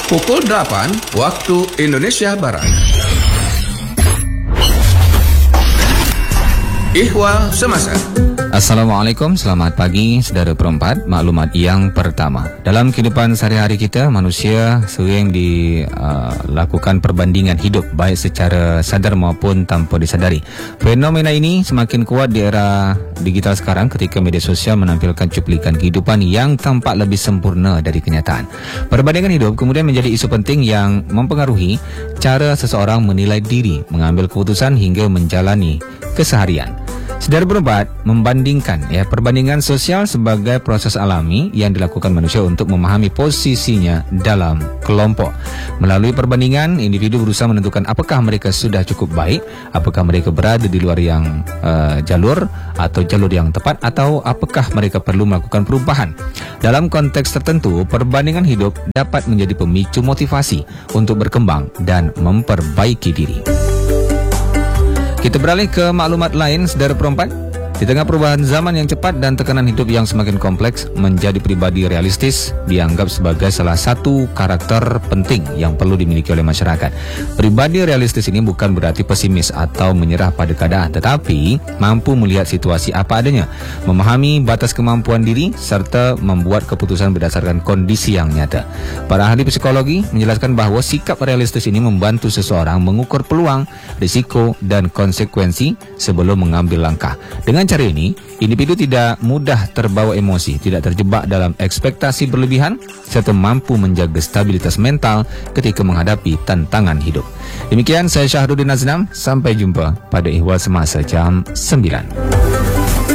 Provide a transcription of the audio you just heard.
Pukul 8 waktu Indonesia Barat. Ihwal Semasa. Assalamualaikum, selamat pagi saudara perempat. Maklumat yang pertama, dalam kehidupan sehari-hari kita, manusia sering dilakukan perbandingan hidup baik secara sadar maupun tanpa disadari. Fenomena ini semakin kuat di era digital sekarang ketika media sosial menampilkan cuplikan kehidupan yang tampak lebih sempurna dari kenyataan. Perbandingan hidup kemudian menjadi isu penting yang mempengaruhi cara seseorang menilai diri, mengambil keputusan hingga menjalani keseharian. Saudara berempat, perbandingan sosial sebagai proses alami yang dilakukan manusia untuk memahami posisinya dalam kelompok. Melalui perbandingan, individu berusaha menentukan apakah mereka sudah cukup baik, apakah mereka berada di luar yang jalur atau jalur yang tepat, atau apakah mereka perlu melakukan perubahan. Dalam konteks tertentu, perbandingan hidup dapat menjadi pemicu motivasi untuk berkembang dan memperbaiki diri. Kita beralih ke maklumat lain, saudara perempat. Di tengah perubahan zaman yang cepat dan tekanan hidup yang semakin kompleks, menjadi pribadi realistis dianggap sebagai salah satu karakter penting yang perlu dimiliki oleh masyarakat. Pribadi realistis ini bukan berarti pesimis atau menyerah pada keadaan, tetapi mampu melihat situasi apa adanya, memahami batas kemampuan diri, serta membuat keputusan berdasarkan kondisi yang nyata. Para ahli psikologi menjelaskan bahawa sikap realistis ini membantu seseorang mengukur peluang, risiko, dan konsekuensi sebelum mengambil langkah. Dengan cara ini, individu tidak mudah terbawa emosi, tidak terjebak dalam ekspektasi berlebihan, serta mampu menjaga stabilitas mental ketika menghadapi tantangan hidup. Demikian, saya Syahrudin Aznam. Sampai jumpa pada Ihwal Semasa jam 9.